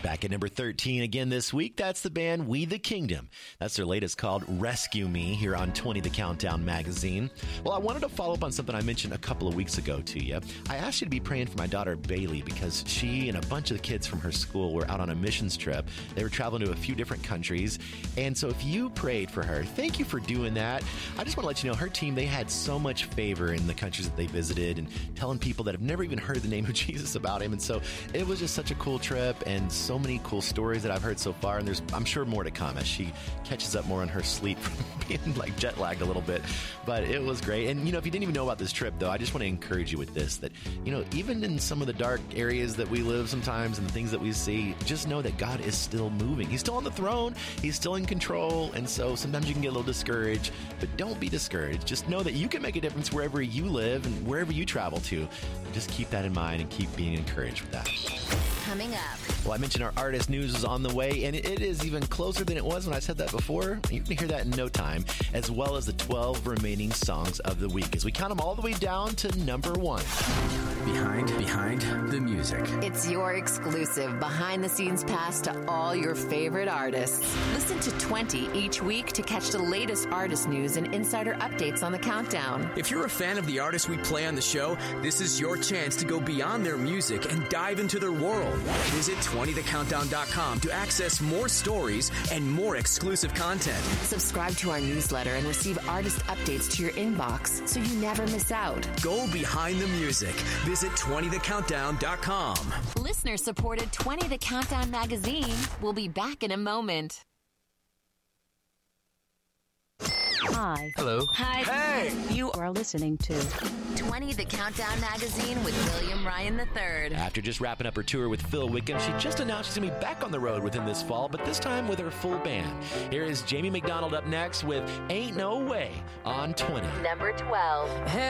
Back at number 13 again this week, that's the band We the Kingdom. That's their latest called Rescue Me here on 20 The Countdown magazine. Well, I wanted to follow up on something I mentioned a couple of weeks ago to you. I asked you to be praying for my daughter Bailey because she and a bunch of the kids from her school were out on a missions trip. They were traveling to a few different countries. And so if you prayed for her, thank you for doing that. I just want to let you know her team, they had so much favor in the countries that they visited and telling people that have never even heard the name of Jesus about him. And so it was just such a cool trip and so many cool stories that I've heard so far. And there's, I'm sure, more to come as she catches up more on her sleep from being like jet lagged a little bit. But it was great. And, you know, if you didn't even know about this trip, though, I just want to encourage you with this, that, you know, even in some of the dark areas that we live sometimes and the things that we see, just know that God is still moving. He's still on the throne. He's still in control. And so sometimes you can get a little discouraged, but don't be discouraged. Just know that you can make a difference wherever you live and wherever you travel to. Just keep that in mind and keep being encouraged with that. Coming up. Well, I mentioned our artist news is on the way, and it is even closer than it was when I said that before. You can hear that in no time, as well as the 12 remaining songs of the week, as we count them all the way down to number 1. Behind the music. It's your exclusive behind-the-scenes pass to all your favorite artists. Listen to 20 each week to catch the latest artist news and insider updates on the countdown. If you're a fan of the artists we play on the show, this is your chance to go beyond their music and dive into their world. Visit 20thecountdown.com to access more stories and more exclusive content. Subscribe to our newsletter and receive artist updates to your inbox so you never miss out. Go behind the music. Visit 20thecountdown.com. Listener-supported 20 The Countdown magazine will be back in a moment. Hi. Hello. Hi. Hey! You are listening to 20 The Countdown magazine with William Ryan III. After just wrapping up her tour with Phil Wickham, she just announced she's going to be back on the road with him this fall, but this time with her full band. Here is Jamie McDonald up next with Ain't No Way on 20. Number 12.